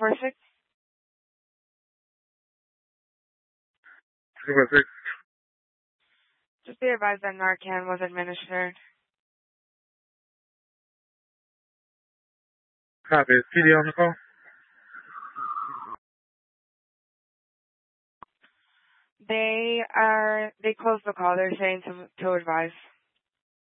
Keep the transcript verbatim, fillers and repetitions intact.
four six. two four six. Just be advised that Narcan was administered. Copy. Is P D on the call? They are, they closed the call. They're saying to, to advise.